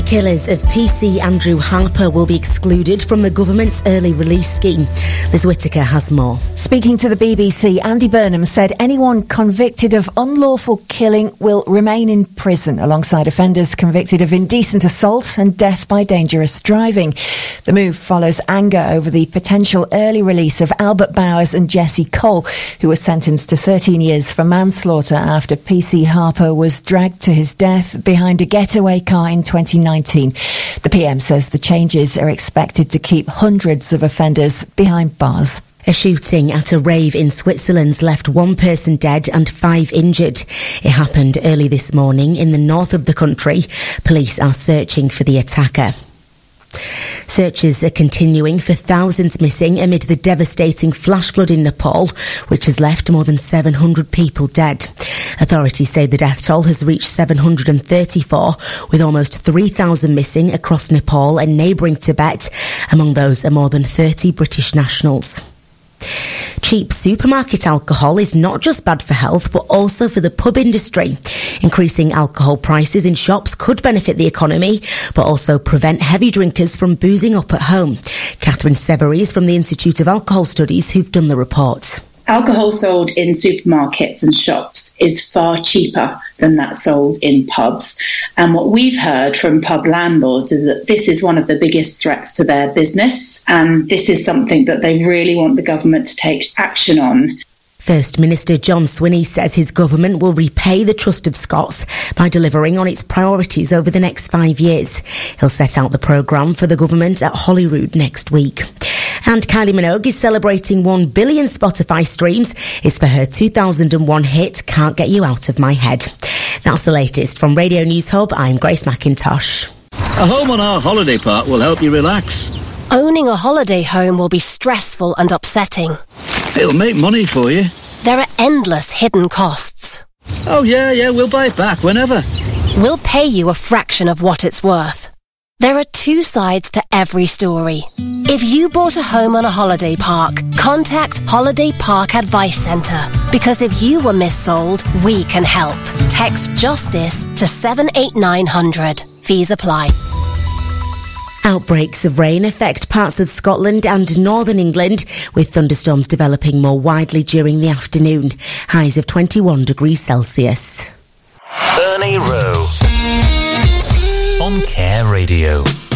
Killers of PC Andrew Harper will be excluded from the government's early release scheme. Liz Whittaker has more. Speaking to the BBC, Andy Burnham said anyone convicted of unlawful killing will remain in prison alongside offenders convicted of indecent assault and death by dangerous driving. The move follows anger over the potential early release of Albert Bowers and Jesse Cole, who were sentenced to 13 years for manslaughter after PC Harper was dragged to his death behind a getaway car in 2019. The PM says the changes are expected to keep hundreds of offenders behind bars. A shooting at a rave in Switzerland left one person dead and 5 injured. It happened early this morning in the north of the country. Police are searching for the attacker. Searches are continuing for thousands missing amid the devastating flash flood in Nepal, which has left more than 700 people dead. Authorities say the death toll has reached 734, with almost 3,000 missing across Nepal and neighbouring Tibet. Among those are more than 30 British nationals. Cheap supermarket alcohol is not just bad for health, but also for the pub industry. Increasing alcohol prices in shops could benefit the economy, but also prevent heavy drinkers from boozing up at home. Catherine Severy is from the Institute of Alcohol Studies, who've done the report. Alcohol sold in supermarkets and shops is far cheaper than that sold in pubs. And what we've heard from pub landlords is that this is one of the biggest threats to their business. And this is something that they really want the government to take action on. First Minister John Swinney says his government will repay the trust of Scots by delivering on its priorities over the next 5 years. He'll set out the programme for the government at Holyrood next week. And Kylie Minogue is celebrating 1 billion Spotify streams. It's for her 2001 hit, Can't Get You Out of My Head. That's the latest from Radio News Hub. I'm Grace McIntosh. A home on our holiday park will help you relax. Owning a holiday home will be stressful and upsetting. It'll make money for you. There are endless hidden costs. Oh, yeah, we'll buy it back whenever. We'll pay you a fraction of what it's worth. There are 2 sides to every story. If you bought a home on a holiday park, contact Holiday Park Advice Centre. Because if you were missold, we can help. Text JUSTICE to 78900. Fees apply. Outbreaks of rain affect parts of Scotland and northern England, with thunderstorms developing more widely during the afternoon. Highs of 21 degrees Celsius. Ernie Rowe on Care Radio.